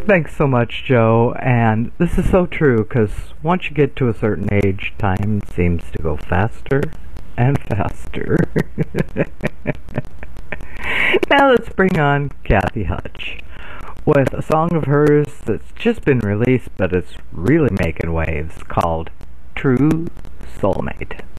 Thanks so much, Joe. And this is so true because once you get to a certain age, time seems to go faster and faster. Now let's bring on Kathy Hutch with a song of hers that's just been released, but it's really making waves, called True Soulmate.